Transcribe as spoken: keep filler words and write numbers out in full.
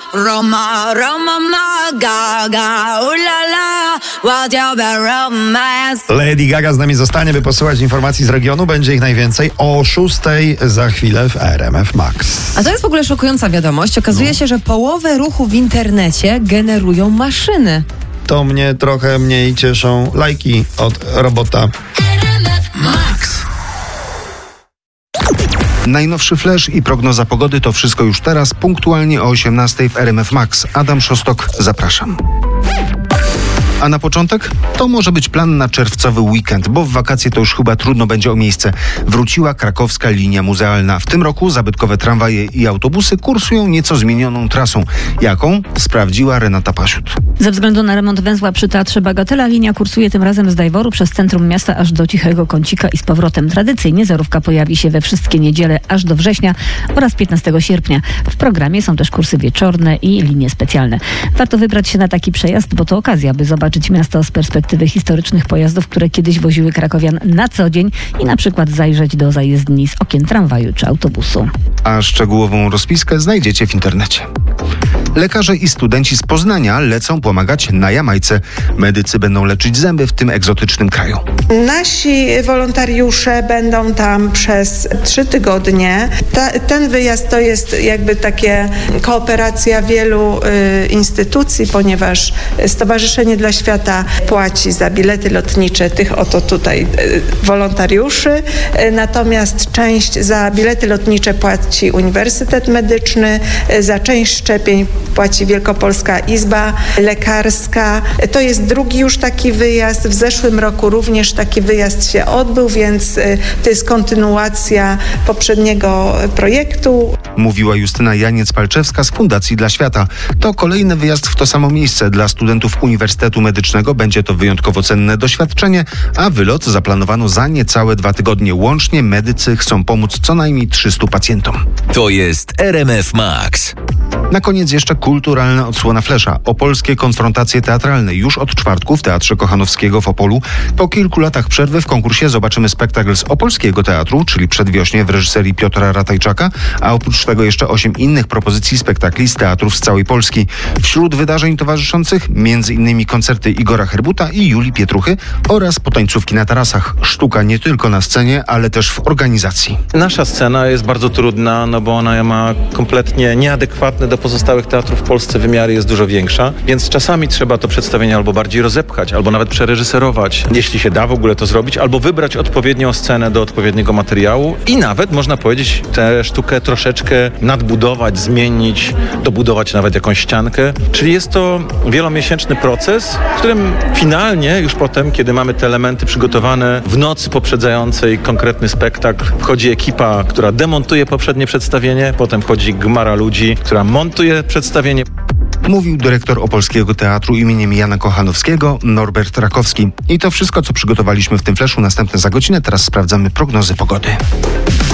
Roma, Roma, ma, Gaga, ulala, what your romance. Lady Gaga z nami zostanie, by posłuchać informacji z regionu. Będzie ich najwięcej o szóstej za chwilę w R M F Max. A to jest w ogóle szokująca wiadomość. Okazuje no. się, że połowę ruchu w internecie generują maszyny. To mnie trochę mniej cieszą lajki od robota. Max. Najnowszy flash i prognoza pogody to wszystko już teraz, punktualnie o osiemnastej w R M F Max. Adam Szostok, zapraszam. A na początek? To może być plan na czerwcowy weekend, bo w wakacje to już chyba trudno będzie o miejsce. Wróciła krakowska linia muzealna. W tym roku zabytkowe tramwaje i autobusy kursują nieco zmienioną trasą. Jaką? Sprawdziła Renata Pasiut. Ze względu na remont węzła przy Teatrze Bagatela linia kursuje tym razem z Dajworu przez centrum miasta aż do Cichego Kącika i z powrotem. Tradycyjnie zarówka pojawi się we wszystkie niedziele aż do września oraz piętnastego sierpnia. W programie są też kursy wieczorne i linie specjalne. Warto wybrać się na taki przejazd, bo to okazja, by zobaczyć miasto z perspektywy historycznych pojazdów, które kiedyś woziły krakowian na co dzień i na przykład zajrzeć do zajezdni z okien tramwaju czy autobusu. A szczegółową rozpiskę znajdziecie w internecie. Lekarze i studenci z Poznania lecą pomagać na Jamajce. Medycy będą leczyć zęby w tym egzotycznym kraju. Nasi wolontariusze będą tam przez trzy tygodnie. Ta, ten wyjazd to jest jakby takie kooperacja wielu y, instytucji, ponieważ Stowarzyszenie dla Świata płaci za bilety lotnicze tych oto tutaj y, wolontariuszy, y, natomiast część za bilety lotnicze płaci Uniwersytet Medyczny, y, za część szczepień płaci Wielkopolska Izba Lekarska. To jest drugi już taki wyjazd. W zeszłym roku również taki wyjazd się odbył, więc to jest kontynuacja poprzedniego projektu. Mówiła Justyna Janiec-Palczewska z Fundacji dla Świata. To kolejny wyjazd w to samo miejsce dla studentów Uniwersytetu Medycznego. Będzie to wyjątkowo cenne doświadczenie, a wylot zaplanowano za niecałe dwa tygodnie. Łącznie medycy chcą pomóc co najmniej trzystu pacjentom. To jest R M F Max. Na koniec jeszcze kulturalna odsłona flesza. Opolskie konfrontacje teatralne już od czwartku w Teatrze Kochanowskiego w Opolu. Po kilku latach przerwy w konkursie zobaczymy spektakl z Opolskiego Teatru, czyli Przedwiośnie w reżyserii Piotra Ratajczaka, a oprócz tego jeszcze osiem innych propozycji spektakli z teatrów z całej Polski. Wśród wydarzeń towarzyszących między innymi koncerty Igora Herbuta i Julii Pietruchy oraz potańcówki na tarasach. Sztuka nie tylko na scenie, ale też w organizacji. Nasza scena jest bardzo trudna, no bo ona ma kompletnie nieadekwatne do pozostałych teatrów w Polsce wymiary, jest dużo większa, więc czasami trzeba to przedstawienie albo bardziej rozepchać, albo nawet przereżyserować, jeśli się da w ogóle to zrobić, albo wybrać odpowiednią scenę do odpowiedniego materiału i nawet, można powiedzieć, tę sztukę troszeczkę nadbudować, zmienić, dobudować nawet jakąś ściankę. Czyli jest to wielomiesięczny proces, w którym finalnie, już potem, kiedy mamy te elementy przygotowane, w nocy poprzedzającej konkretny spektakl, wchodzi ekipa, która demontuje poprzednie przedstawienie, potem wchodzi gmara ludzi, która montuje przedstawienie. Mówił dyrektor Opolskiego Teatru imieniem Jana Kochanowskiego, Norbert Rakowski. I to wszystko, co przygotowaliśmy w tym flashu. Następne za godzinę. Teraz sprawdzamy prognozy pogody.